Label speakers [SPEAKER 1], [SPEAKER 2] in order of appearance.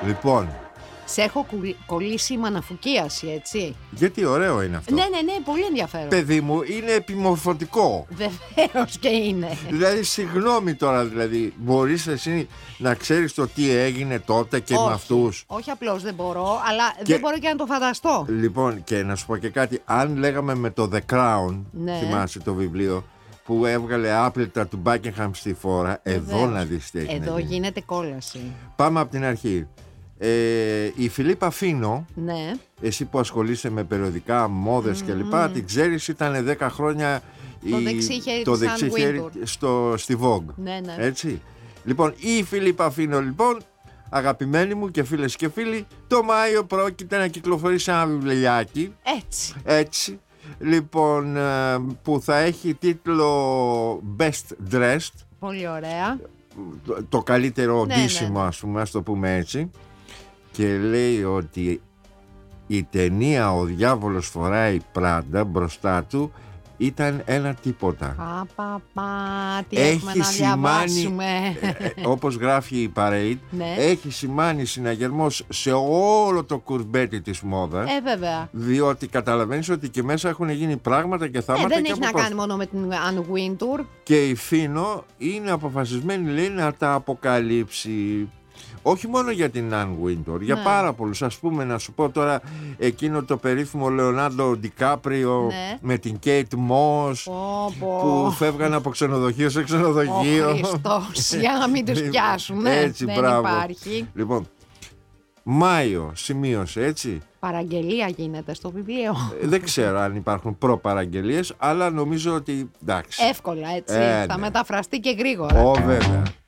[SPEAKER 1] Λοιπόν,
[SPEAKER 2] Σε έχω κολλήσει η μαναφουκίαση, έτσι.
[SPEAKER 1] γιατί ωραίο είναι αυτό.
[SPEAKER 2] Ναι, πολύ ενδιαφέρον.
[SPEAKER 1] Παιδί μου, είναι επιμορφωτικό.
[SPEAKER 2] Βεβαίως και είναι.
[SPEAKER 1] Δηλαδή, συγγνώμη τώρα, δηλαδή, μπορείς εσύ να ξέρεις το τι έγινε τότε και με αυτούς.
[SPEAKER 2] Όχι απλώς δεν μπορώ, αλλά δεν μπορώ και να το φανταστώ.
[SPEAKER 1] Λοιπόν, και να σου πω και κάτι, αν λέγαμε με το The Crown,
[SPEAKER 2] Ναι.
[SPEAKER 1] θυμάσαι το βιβλίο, που έβγαλε άπλυτα του Buckingham στη φόρα, εδώ να δεις τι έγινε.
[SPEAKER 2] Εδώ γίνεται κόλαση.
[SPEAKER 1] Πάμε από την αρχή. Η Φιλίππα Φίνο,
[SPEAKER 2] Ναι.
[SPEAKER 1] εσύ που ασχολείσαι με περιοδικά, μόδες κλπ, την ξέρεις, ήταν 10 χρόνια
[SPEAKER 2] το δεξί χέρι
[SPEAKER 1] στη Vogue.
[SPEAKER 2] Ναι.
[SPEAKER 1] Έτσι. Λοιπόν, η Φιλίππα Φίνο, λοιπόν, αγαπημένοι μου και φίλες και φίλοι, το Μάιο πρόκειται να κυκλοφορήσει ένα βιβλιάκι. Έτσι. Λοιπόν, που θα έχει τίτλο Best Dressed.
[SPEAKER 2] Πολύ ωραία.
[SPEAKER 1] Το καλύτερο ντύσιμο,
[SPEAKER 2] ναι.
[SPEAKER 1] ας πούμε, ας το πούμε έτσι. Και λέει ότι η ταινία «Ο διάβολος φοράει Πράντα» μπροστά του ήταν ένα τίποτα.
[SPEAKER 2] Τι έχουμε να διαβάσουμε.
[SPEAKER 1] Όπως γράφει η Parade,
[SPEAKER 2] Ναι.
[SPEAKER 1] έχει σημάνει συναγερμός σε όλο το κουρμπέτι της μόδας.
[SPEAKER 2] Βέβαια.
[SPEAKER 1] Διότι καταλαβαίνεις ότι και μέσα έχουν γίνει πράγματα και θάματα.
[SPEAKER 2] Δεν
[SPEAKER 1] και
[SPEAKER 2] έχει να κάνει μόνο με την Anne Wintour.
[SPEAKER 1] Και η Φίνο είναι αποφασισμένη, λέει, να τα αποκαλύψει. Όχι μόνο για την Anne Wintour, για πάρα πολλούς. Ας πούμε, να σου πω τώρα εκείνο το περίφημο Λεωνάρντο Ντικάπριο με την Κέιτ Μος που φεύγαν από ξενοδοχείο σε ξενοδοχείο.
[SPEAKER 2] Χριστός, για να μην τους πιάσουμε.
[SPEAKER 1] Έτσι,
[SPEAKER 2] δεν
[SPEAKER 1] μπράβο.
[SPEAKER 2] υπάρχει.
[SPEAKER 1] Λοιπόν, Μάιο, σημείωσε, έτσι.
[SPEAKER 2] Παραγγελία γίνεται στο βιβλίο.
[SPEAKER 1] Δεν ξέρω αν υπάρχουν προπαραγγελίες, αλλά νομίζω ότι εντάξει.
[SPEAKER 2] Εύκολα, έτσι. Θα
[SPEAKER 1] ναι.
[SPEAKER 2] μεταφραστεί και γρήγορα.
[SPEAKER 1] Βέβαια.